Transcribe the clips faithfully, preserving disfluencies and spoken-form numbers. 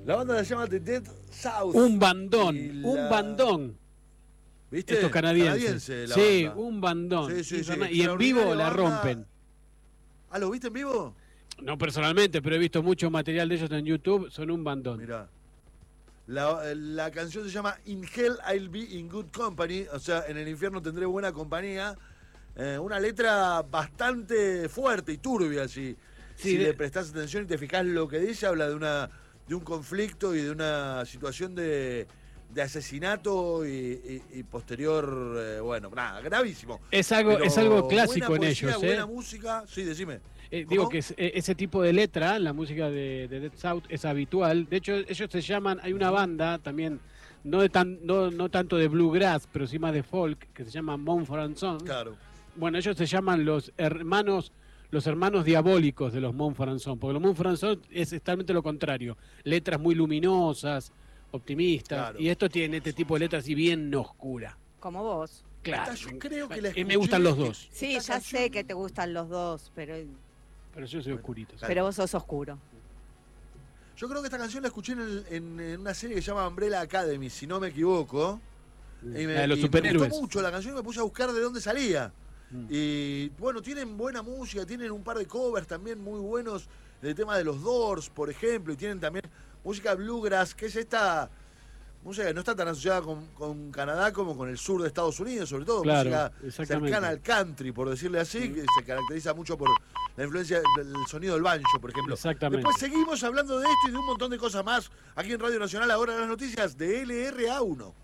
La banda se llama The Dead South. Un bandón, la... un bandón. ¿Viste? Estos canadienses. Canadiense, la sí, banda. un bandón. Sí, sí, sí. Y en vivo la banda. rompen. ¿Ah, lo viste en vivo? No personalmente, pero he visto mucho material de ellos en YouTube. Son un bandón. Mirá. La, la canción se llama In Hell I'll Be in Good Company. O sea, en el infierno tendré buena compañía. Eh, una letra bastante fuerte y turbia, si, sí, si de... le prestás atención y te fijás lo que dice. Habla de una de un conflicto y de una situación de, de asesinato y, y, y posterior, eh, bueno, nada, gravísimo. Es algo, es algo clásico buena en poesía, ellos. ¿eh? Buena música, sí, decime. Eh, digo que es, eh, ese tipo de letra en la música de, de Dead South es habitual. De hecho, ellos se llaman, hay una banda también, no de tan, no, no tanto de bluegrass, pero sí más de folk, que se llama Mumford and Sons. Claro. Bueno, ellos se llaman los hermanos, los hermanos diabólicos de los Mumford and Sons, porque los Mumford and Sons es totalmente lo contrario. Letras muy luminosas, optimistas, claro. Y esto tiene este tipo de letras así bien oscura. Como vos. Claro. Yo creo que la escuché, me gustan los dos. Sí, ya canción... sé que te gustan los dos, pero... Pero yo soy oscurito. Claro. Pero vos sos oscuro. Yo creo que esta canción la escuché en, el, en, en una serie que se llama Umbrella Academy, si no me equivoco. Y me, de los y superhéroes. Me gustó mucho la canción y me puse a buscar de dónde salía. Mm. Y bueno, tienen buena música, tienen un par de covers también muy buenos del tema de los Doors, por ejemplo, y tienen también música bluegrass, que es esta música que no está tan asociada con, con Canadá como con el sur de Estados Unidos, sobre todo claro, música cercana al country, por decirle así, mm. que se caracteriza mucho por la influencia del sonido del banjo, por ejemplo. Exactamente. Después seguimos hablando de esto y de un montón de cosas más aquí en Radio Nacional. Ahora las noticias de L R A uno.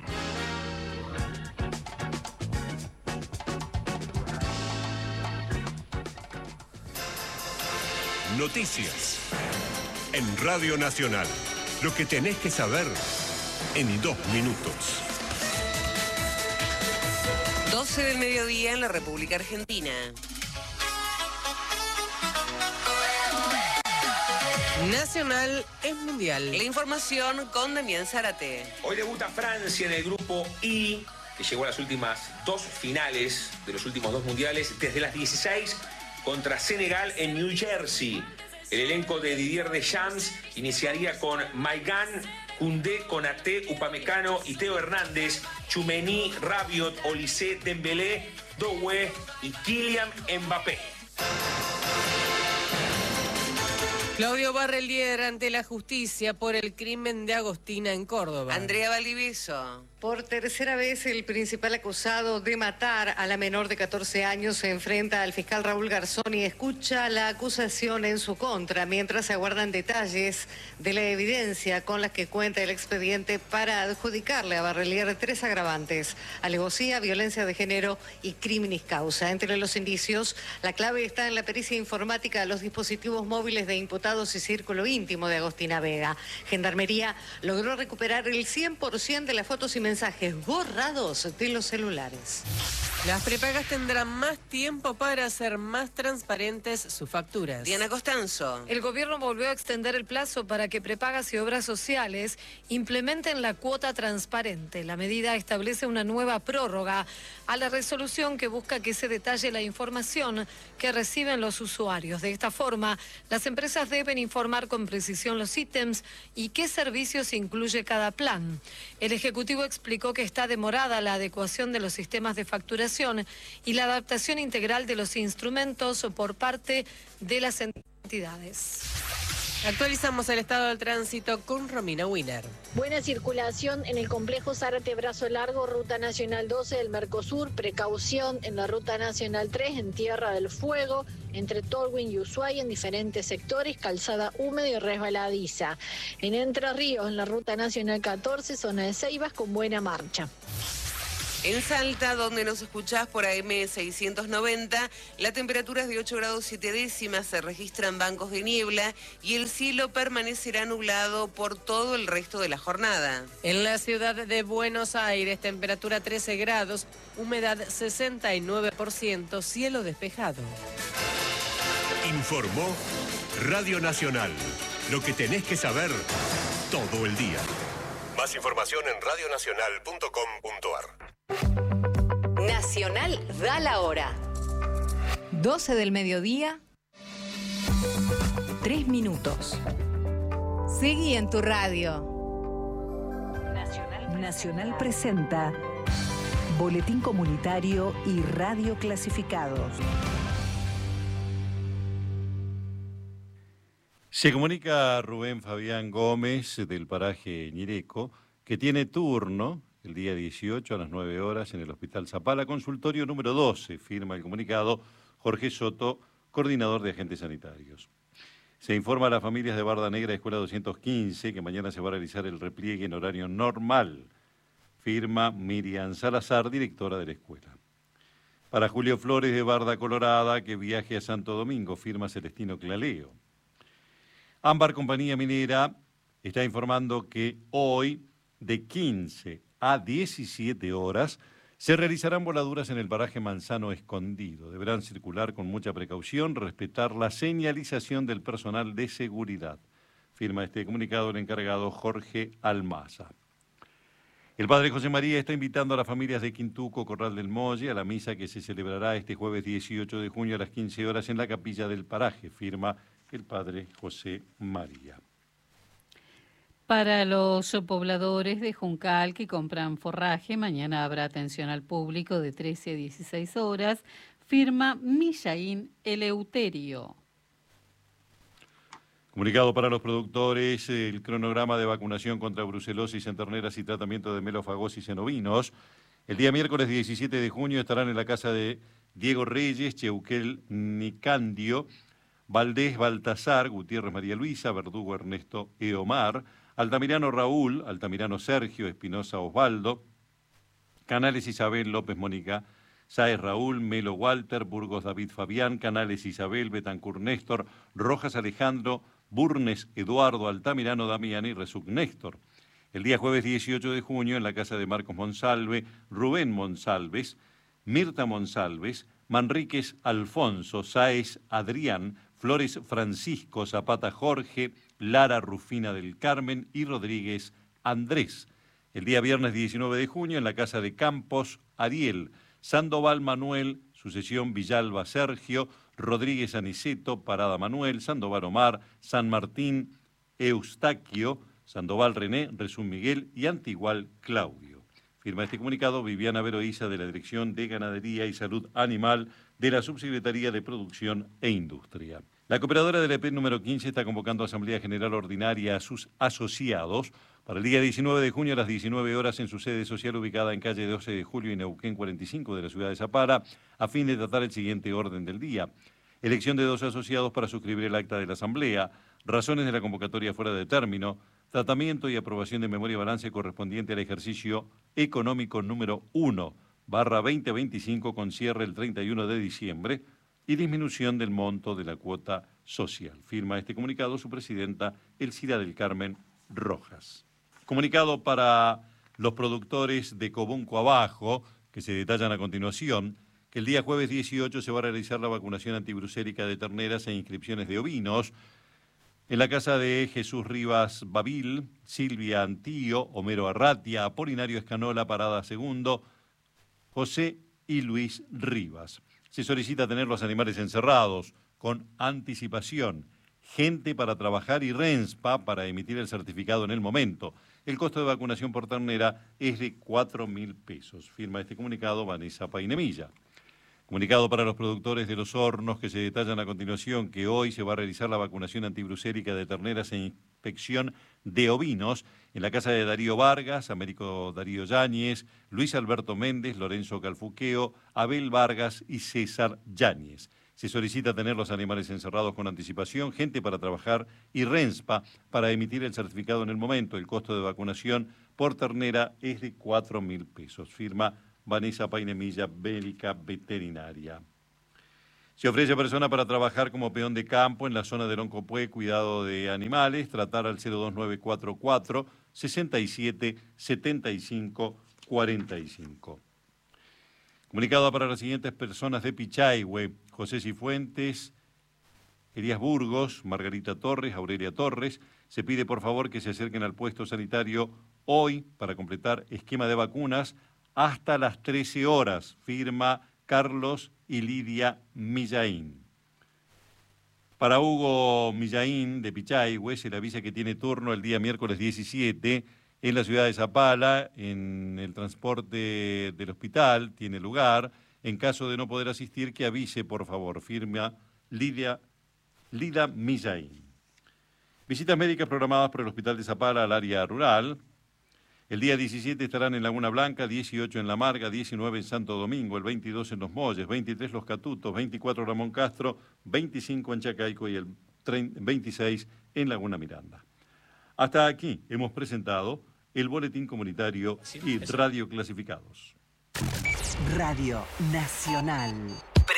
Noticias en Radio Nacional. Lo que tenés que saber en dos minutos. doce del mediodía en la República Argentina. Nacional es mundial. La información con Damián Zárate. Hoy debuta Francia en el grupo I, que llegó a las últimas dos finales de los últimos dos mundiales, desde las dieciséis contra Senegal en New Jersey. El elenco de Didier Deschamps iniciaría con Maignan, Koundé, Konaté, Upamecano y Teo Hernández, Tchouaméni, Rabiot, Olise, Dembélé, Doué y Kylian Mbappé. Claudio Barrelier ante la justicia por el crimen de Agostina en Córdoba. Andrea Valdivieso. Por tercera vez, el principal acusado de matar a la menor de catorce años se enfrenta al fiscal Raúl Garzón y escucha la acusación en su contra, mientras se aguardan detalles de la evidencia con las que cuenta el expediente para adjudicarle a Barrelier tres agravantes: alevosía, violencia de género y criminis causa. Entre los indicios, la clave está en la pericia informática de los dispositivos móviles de imputados y círculo íntimo de Agostina Vega. Gendarmería logró recuperar el cien por ciento de las fotos y mensajes borrados de los celulares. Las prepagas tendrán más tiempo para hacer más transparentes sus facturas. Diana Costanzo. El gobierno volvió a extender el plazo para que prepagas y obras sociales implementen la cuota transparente. La medida establece una nueva prórroga a la resolución que busca que se detalle la información que reciben los usuarios. De esta forma, las empresas deben informar con precisión los ítems y qué servicios incluye cada plan. El Ejecutivo explicó que está demorada la adecuación de los sistemas de facturación y la adaptación integral de los instrumentos por parte de las entidades. Actualizamos el estado del tránsito con Romina Wiener. Buena circulación en el complejo Zárate Brazo Largo, Ruta Nacional doce del Mercosur. Precaución en la Ruta Nacional tres en Tierra del Fuego, entre Tolwyn y Ushuaia en diferentes sectores, calzada húmeda y resbaladiza. En Entre Ríos, en la Ruta Nacional catorce, zona de Ceibas con buena marcha. En Salta, donde nos escuchás por A M seiscientos noventa, la temperatura es de ocho grados siete décimas, se registran bancos de niebla y el cielo permanecerá nublado por todo el resto de la jornada. En la ciudad de Buenos Aires, temperatura trece grados, humedad sesenta y nueve por ciento, cielo despejado. Informó Radio Nacional. Lo que tenés que saber todo el día. Más información en radio nacional punto com punto ar. Nacional da la hora. doce del mediodía, tres minutos. Seguí en tu radio. Nacional, Nacional presenta Boletín Comunitario y Radio Clasificados. Se comunica Rubén Fabián Gómez del paraje Ñireco, que tiene turno el día dieciocho a las nueve horas en el Hospital Zapala, consultorio número doce, firma el comunicado Jorge Soto, coordinador de agentes sanitarios. Se informa a las familias de Barda Negra, Escuela doscientos quince, que mañana se va a realizar el repliegue en horario normal. Firma Miriam Salazar, directora de la escuela. Para Julio Flores de Barda Colorada, que viaje a Santo Domingo, firma Celestino Claleo. Ámbar Compañía Minera está informando que hoy, de quince a diecisiete horas, se realizarán voladuras en el paraje Manzano Escondido. Deberán circular con mucha precaución, respetar la señalización del personal de seguridad. Firma este comunicado el encargado Jorge Almaza. El padre José María está invitando a las familias de Quintuco, Corral del Molle, a la misa que se celebrará este jueves dieciocho de junio a las quince horas en la capilla del paraje. Firma el padre José María. Para los pobladores de Juncal que compran forraje, mañana habrá atención al público de trece a dieciséis horas. Firma Millaín Eleuterio. Comunicado para los productores, el cronograma de vacunación contra brucelosis en terneras y tratamiento de melofagosis en ovinos. El día miércoles diecisiete de junio estarán en la casa de Diego Reyes, Cheuquel Nicandio, Valdés Baltasar, Gutiérrez María Luisa, Verdugo Ernesto Eomar, Altamirano Raúl, Altamirano Sergio, Espinosa Osvaldo, Canales Isabel, López Mónica, Sáez Raúl, Melo Walter, Burgos David Fabián, Canales Isabel, Betancur Néstor, Rojas Alejandro, Burnes Eduardo, Altamirano Damián y Resuc Néstor. El día jueves dieciocho de junio en la casa de Marcos Monsalve, Rubén Monsalves, Mirta Monsalves, Manríquez Alfonso, Sáez Adrián, Flores Francisco, Zapata Jorge, Lara Rufina del Carmen y Rodríguez Andrés. El día viernes diecinueve de junio en la casa de Campos Ariel, Sandoval Manuel, Sucesión Villalba Sergio, Rodríguez Aniceto, Parada Manuel, Sandoval Omar, San Martín Eustaquio, Sandoval René, Resún Miguel y Antigual Claudio. Firma este comunicado Viviana Veroiza de la Dirección de Ganadería y Salud Animal de la Subsecretaría de Producción e Industria. La cooperadora del E P número quince está convocando a Asamblea General Ordinaria a sus asociados para el día diecinueve de junio a las diecinueve horas en su sede social ubicada en calle doce de julio y Neuquén cuarenta y cinco de la ciudad de Zapala, a fin de tratar el siguiente orden del día. Elección de dos asociados para suscribir el acta de la Asamblea, razones de la convocatoria fuera de término, tratamiento y aprobación de memoria y balance correspondiente al ejercicio económico número uno, barra veinte veinticinco con cierre el treinta y uno de diciembre y disminución del monto de la cuota social. Firma este comunicado su presidenta Elcira del Carmen Rojas. Comunicado para los productores de Cobunco Abajo, que se detallan a continuación, que el día jueves dieciocho se va a realizar la vacunación antibrucélica de terneras e inscripciones de ovinos en la casa de Jesús Rivas Babil, Silvia Antío, Homero Arratia, Apolinario Escanola, Parada Segundo, José y Luis Rivas. Se solicita tener los animales encerrados con anticipación, gente para trabajar y RENSPA para emitir el certificado en el momento. El costo de vacunación por ternera es de cuatro mil pesos. Firma este comunicado Vanessa Painemilla. Comunicado para los productores de los hornos que se detallan a continuación que hoy se va a realizar la vacunación antibrucélica de terneras e inspección de ovinos en la casa de Darío Vargas, Américo Darío Yáñez, Luis Alberto Méndez, Lorenzo Calfuqueo, Abel Vargas y César Yáñez. Se solicita tener los animales encerrados con anticipación, gente para trabajar y RENSPA para emitir el certificado en el momento. El costo de vacunación por ternera es de cuatro mil pesos. Firma Vanessa Painemilla, médica veterinaria. Se ofrece a persona para trabajar como peón de campo en la zona de Loncopué, cuidado de animales, tratar al cero dos nueve cuatro cuatro, sesenta y siete, setenta y cinco, cuarenta y cinco. Comunicado para las siguientes personas de Pichahue: José Cifuentes, Elías Burgos, Margarita Torres, Aurelia Torres. Se pide por favor que se acerquen al puesto sanitario hoy para completar esquema de vacunas hasta las trece horas. Firma Carlos y Lidia Millaín. Para Hugo Millaín, de Pichahue, se le avisa que tiene turno el día miércoles diecisiete en la ciudad de Zapala, en el transporte del hospital, tiene lugar. En caso de no poder asistir, que avise, por favor. Firma Lidia, Lida Millaín. Visitas médicas programadas por el Hospital de Zapala al área rural. El día diecisiete estarán en Laguna Blanca, dieciocho en La Marga, diecinueve en Santo Domingo, el veintidós en Los Molles, veintitrés Los Catutos, veinticuatro Ramón Castro, veinticinco en Chacaico y el veintiséis en Laguna Miranda. Hasta aquí hemos presentado el Boletín Comunitario y Radio Clasificados. Radio Nacional.